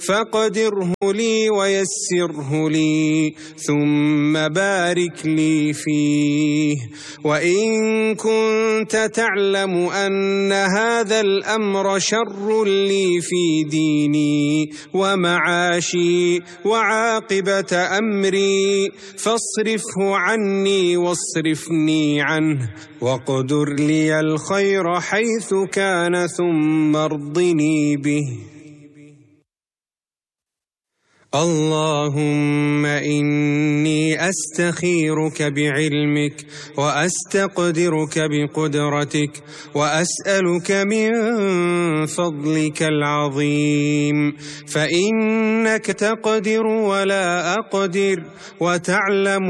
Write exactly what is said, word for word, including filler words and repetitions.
فاقدره لي ويسره لي ثم بارك لي فيه. وإن كنت تعلم أن هذا الأمر شر لي في ديني ومعاشي وعاقبة أمري فاصرفه عني واصرفني عنه، واقدر لي الخير حيث كان ثم ارضني به. اللهم إني أستخيرك بعلمك وأستقدرك بقدرتك وأسألك من فضلك العظيم، فإنك تقدر ولا أقدر وتعلم